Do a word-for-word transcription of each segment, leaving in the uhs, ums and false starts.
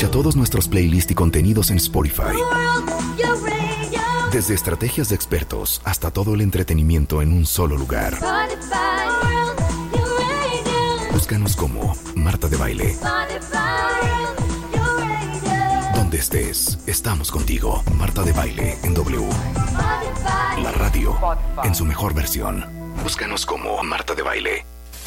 Escucha todos nuestros playlists y contenidos en Spotify. Desde estrategias de expertos hasta todo el entretenimiento en un solo lugar. Búscanos como Marta de Baile. Donde estés, estamos contigo. Marta de Baile en W. La radio en su mejor versión. Búscanos como Marta de Baile.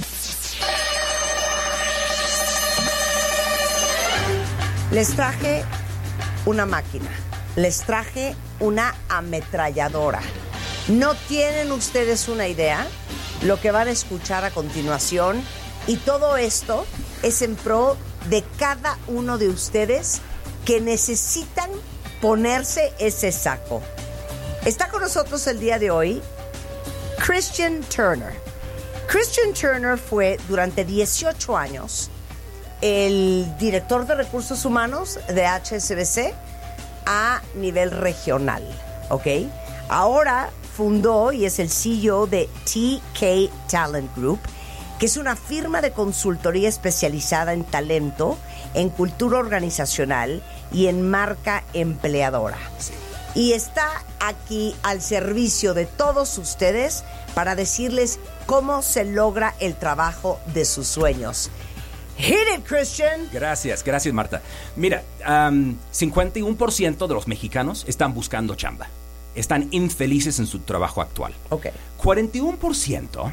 Les traje una máquina. Les traje una ametralladora. No tienen ustedes una idea lo que van a escuchar a continuación. Y todo esto es en pro de cada uno de ustedes que necesitan ponerse ese saco. Está con nosotros el día de hoy Christian Turner. Christian Turner fue durante dieciocho años el director de recursos humanos de H S B C a nivel regional, ¿ok? Ahora fundó y es el C E O de T K Talent Group, que es una firma de consultoría especializada en talento, en cultura organizacional y en marca empleadora. Sí. Y está aquí al servicio de todos ustedes para decirles cómo se logra el trabajo de sus sueños. Hit it, Christian. Gracias, gracias, Marta. Mira, um, cincuenta y uno por ciento de los mexicanos están buscando chamba. Están infelices en su trabajo actual. Okay. cuarenta y uno por ciento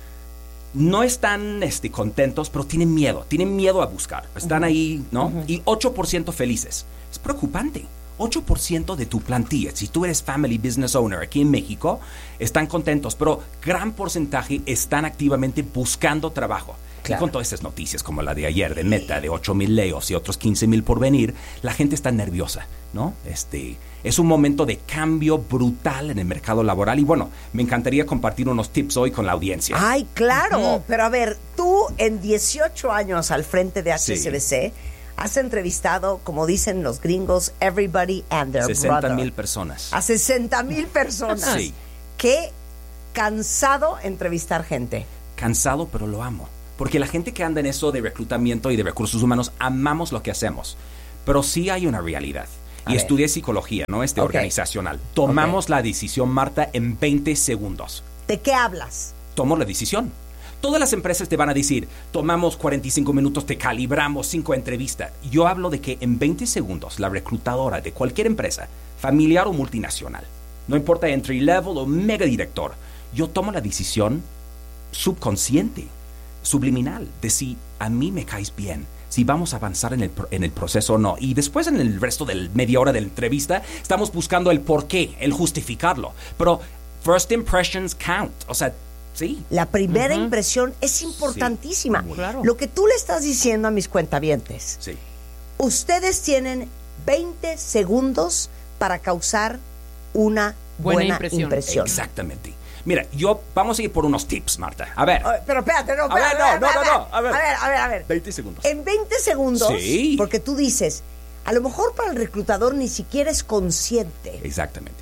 no están este, contentos, pero tienen miedo. Tienen miedo a buscar. Están uh-huh. ahí, ¿no? Uh-huh. Y ocho por ciento felices. Es preocupante. ocho por ciento de tu plantilla, si tú eres Family Business Owner aquí en México, están contentos, pero gran porcentaje están activamente buscando trabajo. Claro. Y con todas estas noticias como la de ayer de Meta, de ocho mil layoffs y otros quince mil por venir, la gente está nerviosa, ¿no? Este, es un momento de cambio brutal en el mercado laboral y bueno, me encantaría compartir unos tips hoy con la audiencia. ¡Ay, claro! Uh-huh. Pero a ver, tú en dieciocho años al frente de H S B C, sí, has entrevistado, como dicen los gringos, everybody and their sesenta brother. mil personas. A sesenta mil personas. Sí. Qué cansado entrevistar gente. Cansado, pero lo amo. Porque la gente que anda en eso de reclutamiento y de recursos humanos, amamos lo que hacemos. Pero sí hay una realidad. A y ver. Estudié psicología, ¿no? Este, okay. Organizacional. Tomamos okay. la decisión, Marta, en veinte segundos. ¿De qué hablas? Tomo la decisión. Todas las empresas te van a decir, tomamos cuarenta y cinco minutos, te calibramos cinco entrevistas. Yo hablo de que en veinte segundos la reclutadora de cualquier empresa, familiar o multinacional, no importa entry level o mega director, yo tomo la decisión subconsciente, subliminal, de si a mí me caes bien, si vamos a avanzar en el, en el proceso o no. Y después en el resto de media hora de la entrevista estamos buscando el por qué, el justificarlo. Pero first impressions count, o sea, sí. La primera uh-huh. impresión es importantísima. Sí, claro. Lo que tú le estás diciendo a mis cuentavientes. Sí. Ustedes tienen veinte segundos para causar una buena, buena impresión. impresión. Exactamente. Mira, yo vamos a ir por unos tips, Marta. A ver. A ver pero espérate, no, a ver, no, no, no, no. A ver. A ver, a ver, a ver. veinte segundos. En veinte segundos, sí. Porque tú dices, a lo mejor para el reclutador ni siquiera es consciente. Exactamente.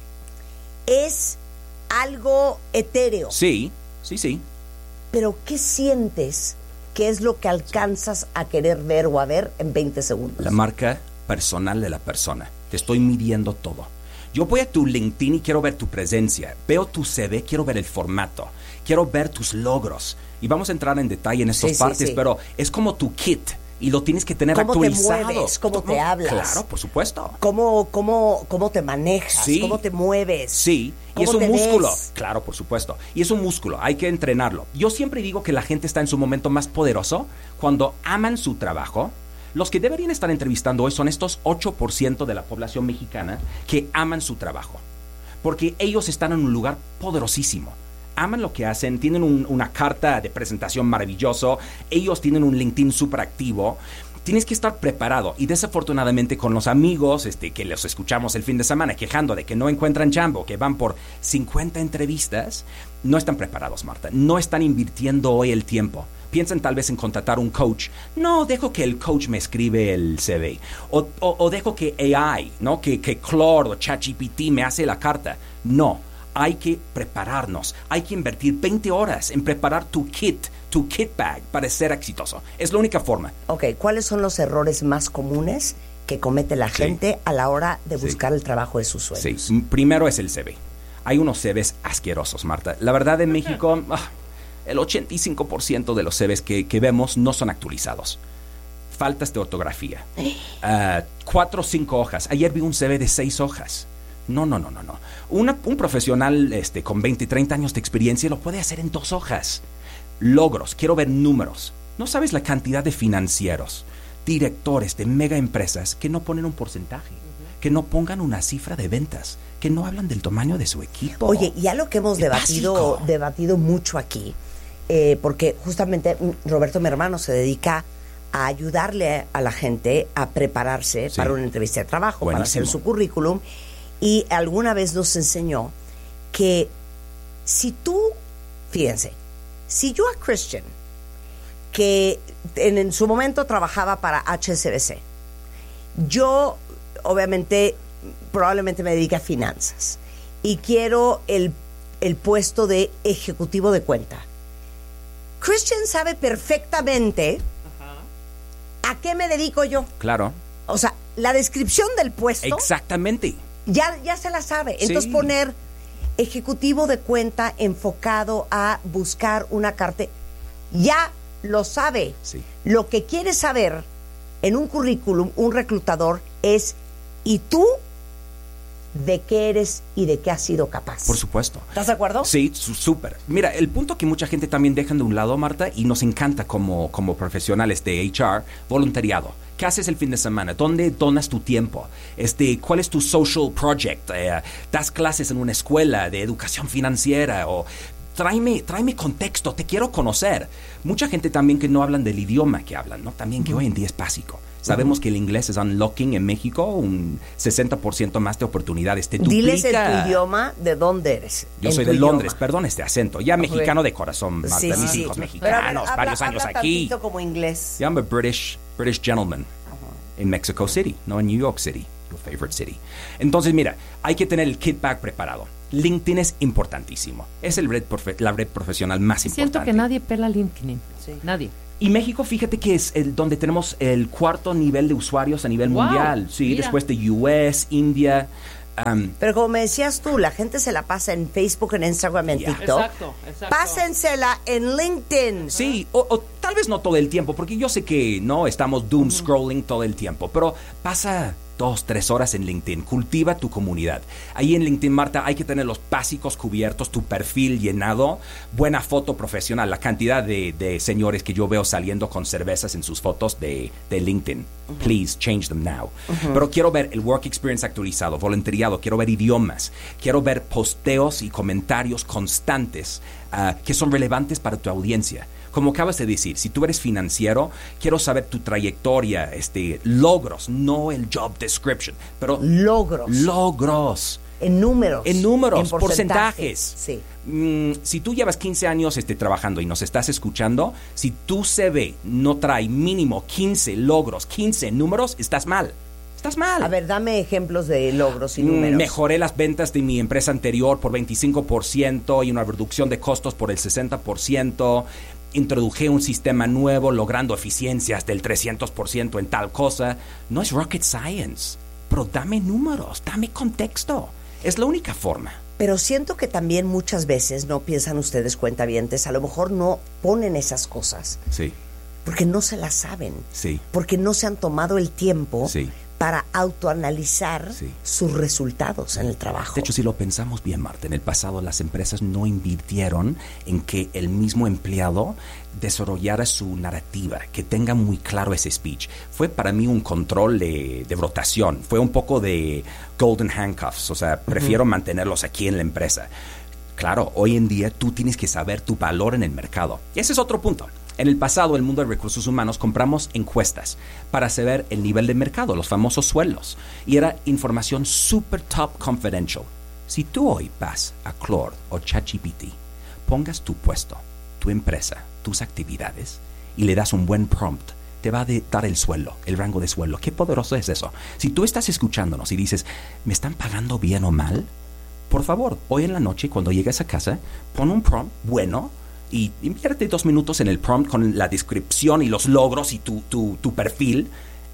Es algo etéreo. Sí. Sí, sí. Pero ¿qué sientes? ¿Qué es lo que alcanzas a querer ver o a ver en veinte segundos? La marca personal de la persona. Te estoy midiendo todo. Yo voy a tu LinkedIn y quiero ver tu presencia. Veo tu C V, quiero ver el formato. Quiero ver tus logros. Y vamos a entrar en detalle en estas sí, partes, sí, sí. Pero es como tu kit. Y lo tienes que tener ¿Cómo actualizado. ¿Cómo te mueves? ¿Cómo, ¿Cómo te hablas? Claro, por supuesto. ¿Cómo, cómo, cómo te manejas? Sí. ¿Cómo te mueves? Sí, y es un músculo. Ves? Claro, por supuesto. Y es un músculo, hay que entrenarlo. Yo siempre digo que la gente está en su momento más poderoso cuando aman su trabajo. Los que deberían estar entrevistando hoy son estos ocho por ciento de la población mexicana que aman su trabajo. Porque ellos están en un lugar poderosísimo. Aman lo que hacen, tienen un, una carta de presentación maravilloso, ellos tienen un LinkedIn súper activo. Tienes que estar preparado y desafortunadamente con los amigos este, que los escuchamos el fin de semana quejando de que no encuentran chamba, que van por cincuenta entrevistas, no están preparados, Marta. No están invirtiendo hoy el tiempo. Piensan tal vez en contratar un coach. No, dejo que el coach me escribe el C V. O, o, o dejo que A I, ¿no? que, que Claude o ChatGPT me hace la carta. No, hay que prepararnos. Hay que invertir veinte horas en preparar tu kit, tu kit bag para ser exitoso. Es la única forma. Ok, ¿cuáles son los errores más comunes que comete la Sí. gente a la hora de buscar Sí. el trabajo de sus sueños. Sí, primero es el C V. Hay unos C Vs asquerosos, Marta. La verdad, en México, ah, el ochenta y cinco por ciento de los C Vs que, que vemos no son actualizados. Faltas de ortografía. Uh, cuatro o cinco hojas. Ayer vi un C V de seis hojas. No, no, no, no, no. Una, un profesional este, con veinte, treinta años de experiencia lo puede hacer en dos hojas. Logros. Quiero ver números. No sabes la cantidad de financieros, directores de mega empresas que no ponen un porcentaje, que no pongan una cifra de ventas, que no hablan del tamaño de su equipo. Oye, y algo que hemos Es debatido, básico. debatido mucho aquí, eh, porque justamente mm, Roberto, mi hermano, se dedica a ayudarle a la gente a prepararse Sí. para una entrevista de trabajo, para Buenísimo. hacer su currículum, y alguna vez nos enseñó que si tú, fíjense, si yo a Christian, que en, en su momento trabajaba para H S B C, yo obviamente probablemente me dedique a finanzas y quiero el, el puesto de ejecutivo de cuenta. Christian sabe perfectamente a qué me dedico yo. Claro. O sea, la descripción del puesto Exactamente. ya, ya se la sabe. Entonces Sí. poner ejecutivo de cuenta enfocado a buscar una cartera, ya lo sabe. Sí. Lo que quiere saber en un currículum un reclutador es, ¿y tú de qué eres y de qué has sido capaz? Por supuesto. ¿Estás de acuerdo? Sí, su- súper. Mira, el punto que mucha gente también dejan de un lado, Marta, y nos encanta como, como profesionales de H R, voluntariado. ¿Qué haces el fin de semana? ¿Dónde donas tu tiempo? Este, ¿cuál es tu social project? Eh, ¿Das clases en una escuela de educación financiera? O tráeme, tráeme contexto, te quiero conocer. Mucha gente también que no hablan del idioma que hablan, ¿no? También que hoy en día es básico. Sabemos que el inglés es unlocking en México, un sesenta por ciento más de oportunidades. Te duplica. Diles en tu idioma de dónde eres. Yo en soy tu de Londres, idioma. perdón este acento. Ya mexicano de corazón, Marta, Sí, sí, mis sí. hijos Pero a mexicanos, ver, habla- varios años habla aquí. tantito como inglés. Yeah, I'm a British, British gentleman in Mexico City, no en New York City, your favorite city. Entonces, mira, hay que tener el kit bag preparado. LinkedIn es importantísimo. Es el red profe- la red profesional más Siento importante. que nadie pela LinkedIn. Sí. Nadie. Y México, fíjate que es el donde tenemos el cuarto nivel de usuarios a nivel Wow, mundial. Sí, mira. después de U S, India. um, Pero como me decías tú, la gente se la pasa en Facebook, en Instagram, en Yeah. TikTok. Exacto, exacto. Pásensela en LinkedIn. Sí, o, o tal vez no todo el tiempo, porque yo sé que no estamos doom scrolling todo el tiempo, pero pasa dos, tres horas en LinkedIn, cultiva tu comunidad. Ahí en LinkedIn, Marta, hay que tener los básicos cubiertos, tu perfil llenado, buena foto profesional, la cantidad de, de señores que yo veo saliendo con cervezas en sus fotos de, de LinkedIn. Please, change them now. Pero quiero ver el work experience actualizado, voluntariado, quiero ver idiomas, quiero ver posteos y comentarios constantes ah, que son relevantes para tu audiencia. Como acabas de decir, si tú eres financiero, quiero saber tu trayectoria, este, logros, no el job description, pero Logros. logros. En números. En números, en porcentajes. Sí. Mm, si tú llevas quince años este, trabajando y nos estás escuchando, si tu C V no trae mínimo quince logros, quince números, estás mal. Estás mal. A ver, dame ejemplos de logros y Mm, números. Mejoré las ventas de mi empresa anterior por veinticinco por ciento y una reducción de costos por el sesenta por ciento. Introduje un sistema nuevo logrando eficiencias del trescientos por ciento en tal cosa. No es rocket science, pero dame números, dame contexto. Es la única forma. Pero siento que también muchas veces no piensan ustedes, cuentavientes, a lo mejor no ponen esas cosas Sí, porque no se las saben, sí, porque no se han tomado el tiempo Sí. para autoanalizar Sí. sus resultados en el trabajo. De hecho, si lo pensamos bien, Marta, en el pasado las empresas no invirtieron en que el mismo empleado desarrollara su narrativa, que tenga muy claro ese speech. Fue para mí un control de, de rotación, fue un poco de golden handcuffs, o sea, prefiero mantenerlos aquí en la empresa. Claro, hoy en día tú tienes que saber tu valor en el mercado. Y ese es otro punto. En el pasado, el mundo de recursos humanos, compramos encuestas para saber el nivel de mercado, los famosos sueldos. Y era información super top confidential. Si tú hoy vas a Claude o ChatGPT, pongas tu puesto, tu empresa, tus actividades y le das un buen prompt, te va a de- dar el sueldo, el rango de sueldo. Qué poderoso es eso. Si tú estás escuchándonos y dices, ¿me están pagando bien o mal? Por favor, hoy en la noche, cuando llegues a casa, pon un prompt bueno y invierte dos minutos en el prompt con la descripción y los logros y tu, tu, tu perfil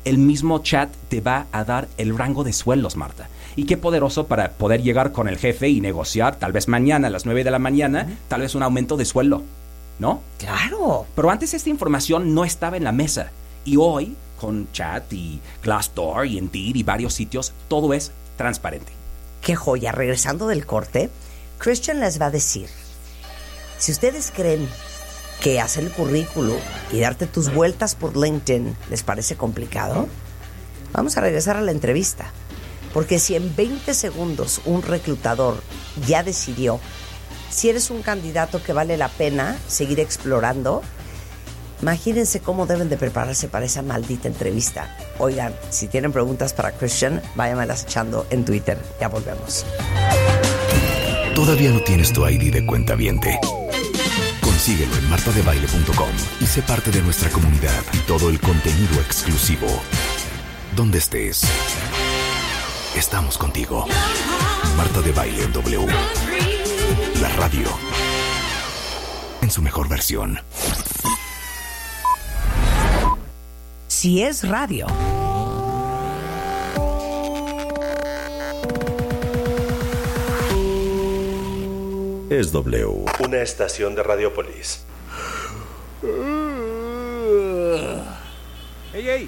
el mismo chat te va a dar el rango de sueldos, Marta. Y qué poderoso para poder llegar con el jefe y negociar, tal vez mañana a las nueve de la mañana, uh-huh. tal vez un aumento de sueldo, ¿no? ¡Claro! Pero antes esta información no estaba en la mesa. Y hoy, con chat y Glassdoor y Indeed y varios sitios, todo es transparente. ¡Qué joya! Regresando del corte, Christian les va a decir, si ustedes creen que hacer el currículo y darte tus vueltas por LinkedIn les parece complicado, vamos a regresar a la entrevista. Porque si en veinte segundos un reclutador ya decidió si eres un candidato que vale la pena seguir explorando, imagínense cómo deben de prepararse para esa maldita entrevista. Oigan, si tienen preguntas para Christian, váyanmelas echando en Twitter. Ya volvemos. ¿Todavía no tienes tu I D de cuentaviente? Consíguelo en marta de baile punto com y sé parte de nuestra comunidad y todo el contenido exclusivo. Donde estés, estamos contigo. Marta de Baile en W. La radio en su mejor versión. Si es radio. Es W. Una estación de Radiopolis. ¡Ey, ey!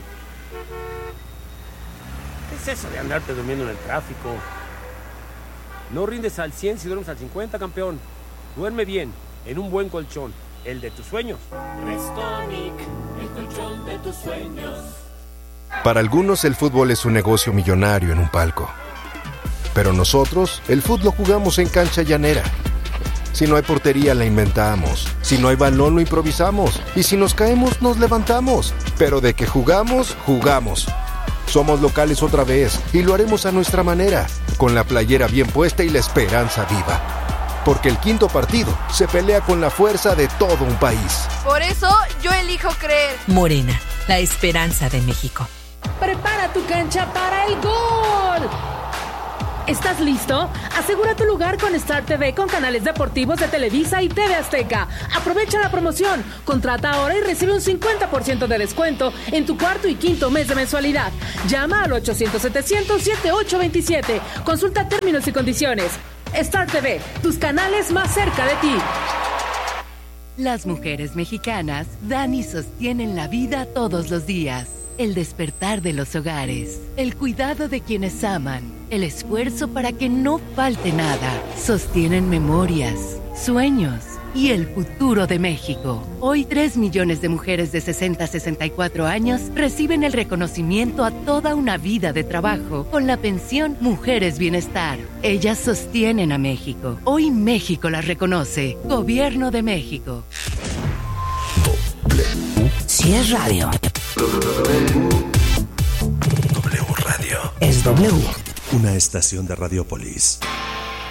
¿Qué es eso de andarte durmiendo en el tráfico? No rindes al cien si duermes al cincuenta, campeón. Duerme bien, en un buen colchón, el de tus sueños. Restonic, el colchón de tus sueños. Para algunos el fútbol es un negocio millonario en un palco. Pero nosotros, el fútbol lo jugamos en cancha llanera. Si no hay portería, la inventamos. Si no hay balón, lo improvisamos. Y si nos caemos, nos levantamos. Pero de que jugamos, jugamos. Somos locales otra vez y lo haremos a nuestra manera, con la playera bien puesta y la esperanza viva. Porque el quinto partido se pelea con la fuerza de todo un país. Por eso yo elijo creer. Morena, la esperanza de México. Prepara tu cancha para el gol. ¿Estás listo? Asegura tu lugar con Star T V con canales deportivos de Televisa y T V Azteca. Aprovecha la promoción. Contrata ahora y recibe un cincuenta por ciento de descuento en tu cuarto y quinto mes de mensualidad. Llama al ochocientos, setecientos, setenta y ocho veintisiete. Consulta términos y condiciones. Star T V, tus canales más cerca de ti. Las mujeres mexicanas dan y sostienen la vida todos los días. El despertar de los hogares, el cuidado de quienes aman, el esfuerzo para que no falte nada. Sostienen memorias, sueños y el futuro de México. Hoy tres millones de mujeres de sesenta a sesenta y cuatro años reciben el reconocimiento a toda una vida de trabajo con la pensión Mujeres Bienestar. Ellas sostienen a México. Hoy México las reconoce. Gobierno de México. Si es radio. W Radio. Es W. Una estación de Radiopolis.